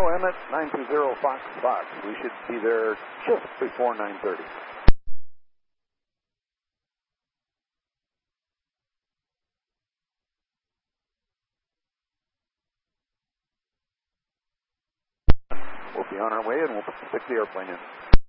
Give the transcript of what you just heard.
Emmett, 920 Fox Fox. We should be there just before 9:30. We'll be on our way and we'll stick the airplane in.